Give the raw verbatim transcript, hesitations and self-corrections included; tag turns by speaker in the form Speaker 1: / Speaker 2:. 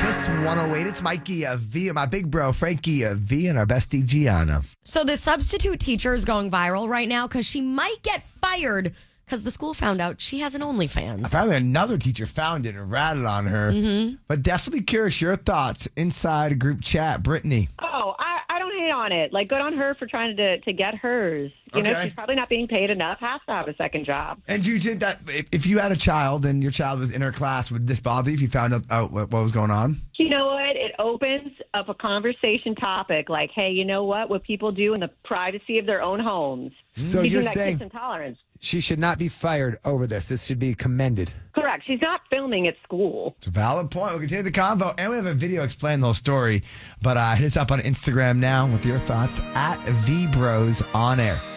Speaker 1: Kiss one oh eight. It's Mikey uh, V, my big bro Frankie uh, V, and our bestie Gianna.
Speaker 2: So the substitute teacher is going viral right now because she might get fired because the school found out she has an OnlyFans.
Speaker 1: Apparently another teacher found it and ratted on her. Mm-hmm. But definitely curious your thoughts inside a group chat. Brittany.
Speaker 3: Oh, I, I don't hate on it. Like, good on her for trying to to get hers. You
Speaker 1: Okay.
Speaker 3: know, she's probably not being paid enough, has to have a second job.
Speaker 1: And do you think that if, if you had a child and your child was in her class, would this bother you if you found out, out what, what was going on?
Speaker 3: You know what? It opens up a conversation topic like, hey, you know what? What people do in the privacy of their own homes.
Speaker 4: So
Speaker 3: Speaking
Speaker 4: you're
Speaker 3: of that
Speaker 4: saying
Speaker 3: kiss intolerance.
Speaker 4: she should not be fired over this. This should be commended.
Speaker 3: Correct. She's not filming at school.
Speaker 1: It's a valid point. We'll continue the convo. And we have a video explaining the whole story. But uh, hit us up on Instagram now with your thoughts at VBros on air.